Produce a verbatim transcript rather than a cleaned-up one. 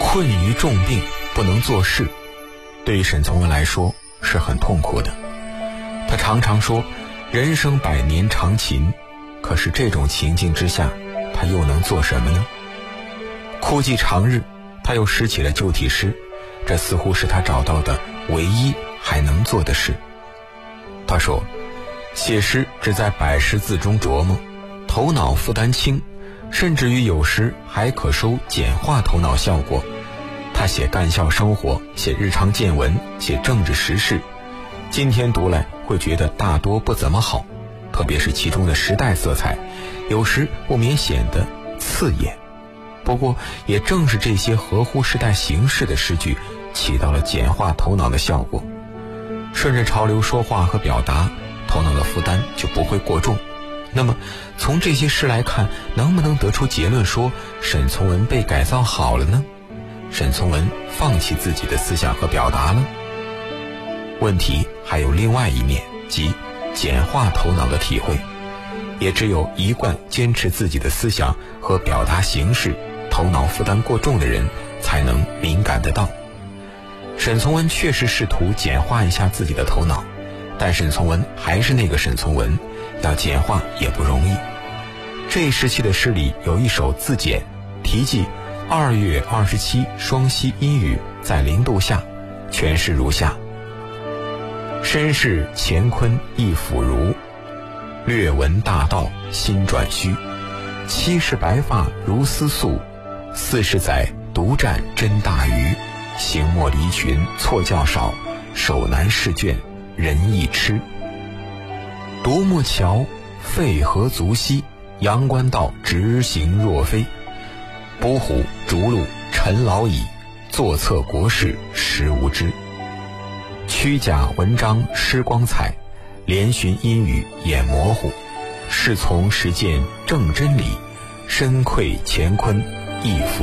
困于重病不能做事，对于沈从文来说是很痛苦的。他常常说人生百年常勤，可是这种情境之下，他又能做什么呢？哭泣长日，他又拾起了旧题诗，这似乎是他找到的唯一还能做的事。他说，写诗只在百十字中琢磨，头脑负担轻，甚至于有时还可收简化头脑效果。他写干校生活，写日常见闻，写政治时事，今天读来会觉得大多不怎么好，特别是其中的时代色彩，有时不免显得刺眼。不过也正是这些合乎时代形势的诗句，起到了简化头脑的效果。顺着潮流说话和表达，头脑的负担就不会过重。那么从这些诗来看，能不能得出结论说沈从文被改造好了呢？沈从文放弃自己的思想和表达了？问题还有另外一面，即简化头脑的体会。也只有一贯坚持自己的思想和表达形式，头脑负担过重的人才能敏感得到。沈从文确实试图简化一下自己的头脑，但沈从文还是那个沈从文，要简化也不容易。这一时期的诗里有一首自简，题记二月二十七双溪阴雨，在零度下，全诗如下：身是乾坤亦腐儒，略闻大道心转虚。七十白发如丝素，四十载独占真大鱼。行莫离群错较少，手难试卷人易痴。独木桥废河足兮，阳关道直行若飞。捕虎逐鹿陈老矣，作策国事实无知。曲甲文章失光彩，连寻阴雨眼模糊。侍从实践正真理，身愧乾坤亦腐